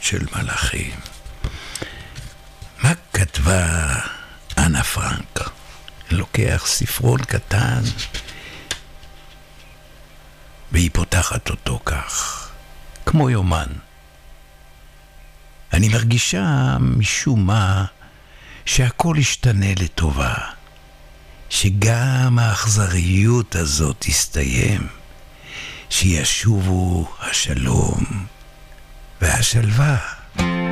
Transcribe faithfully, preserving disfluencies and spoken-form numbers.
של מלאכים. מה כתבה אנה פרנק? לוקח ספרון קטן והיא פותחת אותו כך, כמו יומן. אני מרגישה משום מה שהכל ישתנה לטובה, שגם האכזריות הזאת תסתיים, שישובו השלום והשלווה.